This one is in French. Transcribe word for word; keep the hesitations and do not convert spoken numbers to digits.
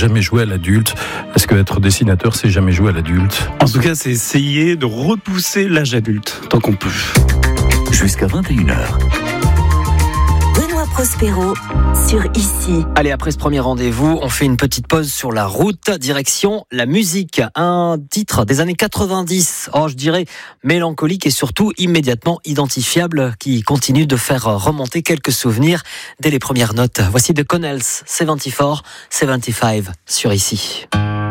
jamais jouer à l'adulte, parce qu'être dessinateur, c'est jamais jouer à l'adulte. En tout cas, c'est essayer de repousser l'âge adulte, tant qu'on peut. Jusqu'à vingt et une heures. Benoît Prospero sur Ici. Allez, après ce premier rendez-vous, on fait une petite pause sur la route, direction la musique. Un titre des années quatre-vingt-dix, oh, je dirais mélancolique et surtout immédiatement identifiable, qui continue de faire remonter quelques souvenirs dès les premières notes. Voici The Connells, soixante-quatre, soixante-quinze sur Ici.